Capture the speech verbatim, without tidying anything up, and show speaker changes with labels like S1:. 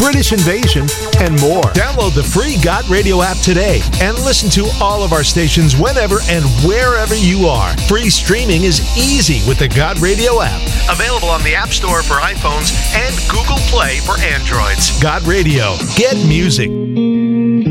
S1: British Invasion, and more. Download the free Got Radio app today and listen to all of our stations whenever and wherever you are. Free streaming is easy with the Got Radio app. Available on the App Store for iPhones and Google Play for Androids. Got Radio. Get music.